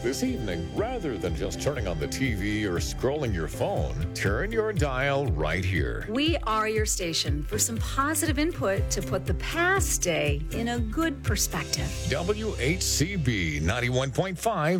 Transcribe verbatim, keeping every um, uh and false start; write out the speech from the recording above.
This evening, rather than just turning on the T V or scrolling your phone, turn your dial right here. We are your station for some positive input to put the past day in a good perspective. W H C B ninety-one point five